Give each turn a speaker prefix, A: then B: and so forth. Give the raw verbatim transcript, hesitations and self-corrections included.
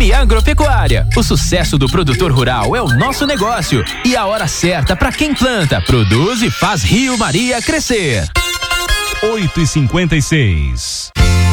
A: Maria Agropecuária. O sucesso do produtor rural é o nosso negócio e a hora certa para quem planta, produz e faz Rio Maria crescer.
B: oito e cinquenta e seis.